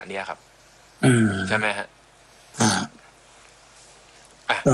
อันนี้ครับอ่ใช่ไหมาฮะอ่าอ่ะก็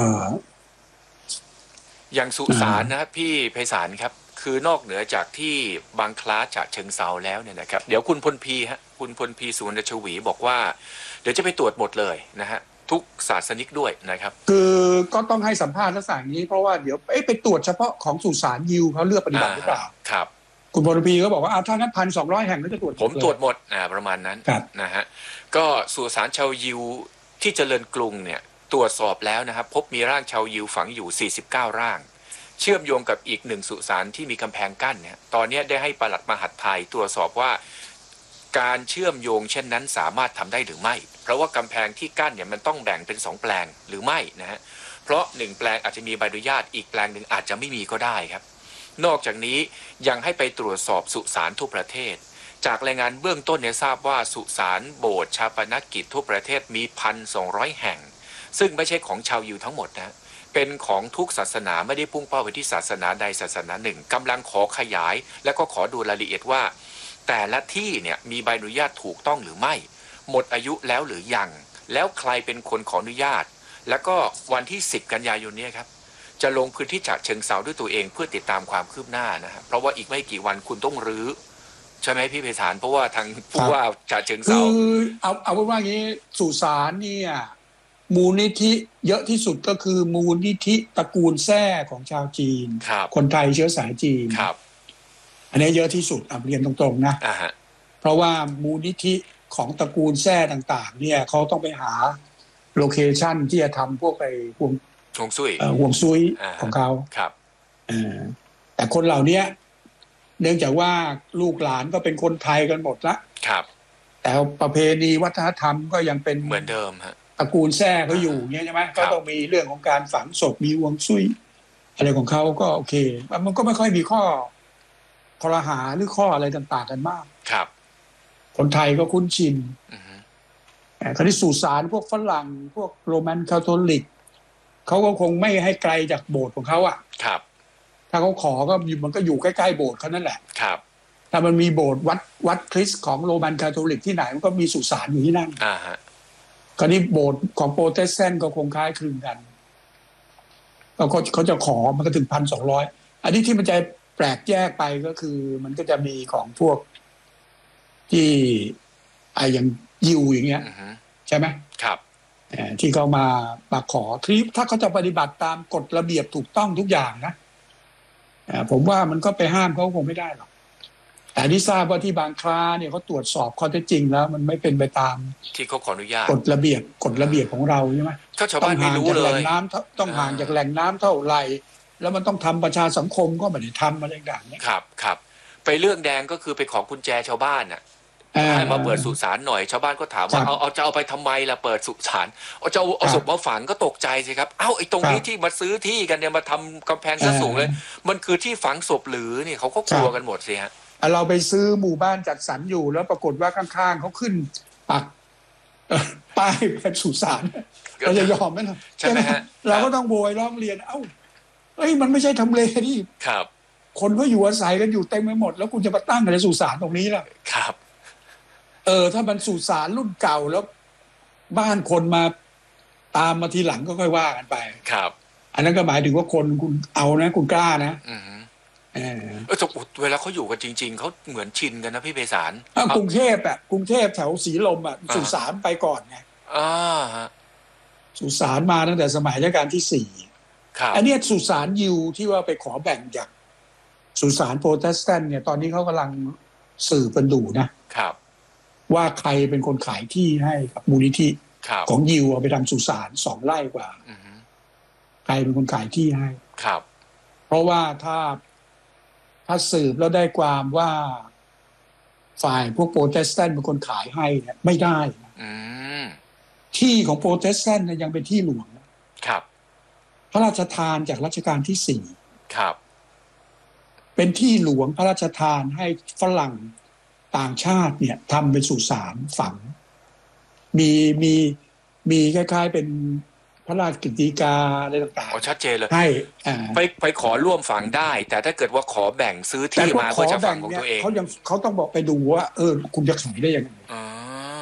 อย่างสุสานนะครับพี่ไพศาลครับคือนอกเหนือจากที่บางคล้าฉะเชิงเซาแล้วเนี่ยนะครับเดี๋ยวคุณพลพีฮะคุณพลพีสุวรรณชวีบอกว่าเดี๋ยวจะไปตรวจหมดเลยนะฮะทุกศาสนิกด้วยนะครับคือก็ต้องให้สัมภาษณ์ลักษณะนี้เพราะว่าเดี๋ยวไปตรวจเฉพาะของสุสานยิวเขาเลือกปฏิบัติหรือเปฮะล่าครับคุณพลพีก็บอกว่าถ้างั้น1,200แห่งก็จะตรวจผมหมดเลยตรวจหมดประมาณนั้นครับนะฮะก็สุสานชาวยิวที่เจริญกรุงเนี่ยตรวจสอบแล้วนะครับพบมีร่างชาวยิวฝังอยู่49ร่างเชื่อมโยงกับอีกหนึ่งสุสานที่มีกำแพงกั้นเนี่ยตอนนี้ได้ให้ปลัดมหาดไทยตรวจสอบว่าการเชื่อมโยงเช่นนั้นสามารถทำได้หรือไม่เพราะว่ากำแพงที่กั้นเนี่ยมันต้องแบ่งเป็น2แปลงหรือไม่นะฮะเพราะ1แปลงอาจจะมีใบอนุญาตอีกแปลงหนึ่งอาจจะไม่มีก็ได้ครับนอกจากนี้ยังให้ไปตรวจสอบสุสานทั่วประเทศจากรายงานเบื้องต้นเนี่ยทราบว่าสุสานโบสถ์ชาปนกิจทั่วประเทศมี1,200แห่งซึ่งไม่ใช่ของชาวยิวทั้งหมดนะเป็นของทุกศาสนาไม่ได้พุ่งเป้าไปที่ศาสนาใดศาสนาหนึ่งกำลังขอขยายและก็ขอดูรายละเอียดว่าแต่ละที่เนี่ยมีใบอนุญาตถูกต้องหรือไม่หมดอายุแล้วหรือยังแล้วใครเป็นคนขออนุญาตแล้วก็วันที่10กันยายนนี้ครับจะลงพื้นที่ฉะเชิงเทราด้วยตัวเองเพื่อติดตามความคืบหน้านะครับเพราะว่าอีกไม่กี่วันคุณต้องรื้อใช่ไหมพี่ไพศาลเพราะว่าทางผู้ว่าฉะเชิงเทราคือเอาเป็นว่างี้สุสานเนี่ยมูลนิธิเยอะที่สุดก็คือมูลนิธิตระกูลแท้ของชาวจีนครับคนไทยเชื้อสายจีนครับอันนี้เยอะที่สุดเรียนตรงๆนะฮะเพราะว่ามูลนิธิของตระกูลแท้ต่างๆเนี่ยเขาต้องไปหาโลเคชันที่จะทำพวกไปห่วงฮวงซุยห่วงซุยของเขาครับเอ่อแต่คนเหล่านี้เนื่องจากว่าลูกหลานก็เป็นคนไทยกันหมดละครับแต่ประเพณีวัฒนธรรมก็ยังเป็นเหมือนเดิมฮะตระกูลแท้เขาอยู่เงี้ยใช่ไหมก็ต้องมีเรื่องของการฝังศพมีห่วงซุยอะไรของเขาก็โอเคมันก็ไม่ค่อยมีข้อคอรหาหรือข้ออะไรต่างๆกันมากครับคนไทยก็คุ้นชินอือฮึแต่คราวนี้สุสานพวกฝรั่งพวกโรมันคาทอลิกเขาก็คงไม่ให้ไกลจากโบสถ์ของเขาอ่ะครับถ้าเขาขอก็มันก็อยู่ใกล้ๆโบสถ์เขานั่นแหละครับถ้ามันมีโบสถ์วัดคริสต์ของโรมันคาทอลิกที่ไหนมันก็มีสุสานอยู่ที่นั่นฮะคราวนี้โบสถ์ของโปรเตสแตนต์ก็คงคล้ายคลึงกันแล้วก็เขาจะขอมันก็ถึง1,200อันนี้ที่มันจะแปลกแยกไปก็คือมันก็จะมีของพวกที่อย่างยิวอย่างเงี้ยอือฮึใช่ไหมครับที่เขามาขอที่ถ้าเขาจะปฏิบัติตามกฎระเบียบถูกต้องทุกอย่างนะผมว่ามันก็ไปห้ามเขาคงไม่ได้หรอกแต่ที่ทราบว่าที่บางคล้าเนี่ยเขาตรวจสอบข้อเท็จจริงแล้วมันไม่เป็นไปตามที่เขาขออนุญาตกฎระเบียบของเราใช่ไหมถ้าชาวต้องบ้านไม่ห่างรู้เลยจากแหล่งน้ำต้องห่างจากแหล่งน้ำเท่าไหร่แล้วมันต้องทำประชาสังคมก็ไม่ได้ทำอะไรต่างๆเนี่ยครับครับไปเรื่องแดงก็คือไปขอกุญแจชาวบ้านน่ะอ่ให้มาเปิดาสุสานหน่อยชาวบ้านก็ถามคว่ารับเอาจะเอาไปทำไมล่ะเปิดสุสานจะคเอาศพรับมาฝังก็ตกใจสิครับเอ้าไอ้ตรงนี้ที่ครับมาซื้อที่กันเนี่ยมาทำกำแพงอ่ซะสูงเลยามันคือที่ฝังศพหรือเนี่ยเขาก็กลัวครับกันหมดสิฮะเราไปซื้อหมู่บ้านจัดสรรอยู่แล้วปรากฏว่าข้างๆเขาขึ้นปักเอ่อป้ายเป็นสุสานเราจะยอมไหมล่ะใช่ไหมฮะคเรารับก็ต้องโวยร้องเรียนเอ้ยมันไม่ใช่ทำเลที่ครับคนก็อยู่อาศัยกันอยู่เต็มไปหมดแล้วคุณจะมาตั้งอะไรสุสานตรงนี้ล่ะครับถ้ามันสุสานรุ่นเก่าแล้วบ้านคนมาตามมาทีหลังก็ค่อยว่ากันไปครับอันนั้นก็หมายถึงว่าคนคุณเอานะคุณกล้านะอือเออแต่เวลาเขาอยู่กันจริงๆเขาเหมือนชินกันนะพี่ไพศาลกรุงเทพกรุงเทพแถวสีลมสุสานไปก่อนไงอ่าฮะสุสานมาตั้งแต่สมัยรัชกาลที่4 ครับอันนี้สุสานยิวที่ว่าไปขอแบ่งจากสุสานโปรเตสแตนต์เนี่ยตอนนี้เขากำลังสืบกันดูนะครับว่าใครเป็นคนขายที่ให้กับมูลนิธิครับของยิวเอาไปทำสุสาน2 ไร่กว่าอือฮึใครเป็นคนขายที่ให้ครับเพราะว่าถ้าสืบแล้วได้ความว่าฝ่ายพวกโปรเตสแตนต์เป็นคนขายให้เนี่ยไม่ได้นะอืมที่ของโปรเตสแตนต์เนี่ยยังเป็นที่หลวงครับพระราชทานจากรัชกาลที่4 ครับเป็นที่หลวงพระราชทานให้ฝรั่งต่างชาติเนี่ยทำเป็นสุสานฝังมีมีมีคล้ายๆเป็นพระราชกฤษฎีกาอะไรต่างชัดเจนเลยๆให้ไปขอร่วมฝังได้แต่ถ้าเกิดว่าขอแบ่งซื้อแต่ที่พวกขอมาเพื่อจะฝัแบ่งงของเนี่ยตัวเองเขาต้องบอกไปดูว่าคุณจะขายได้ยังไงอ๋อ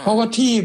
เพราะว่าที่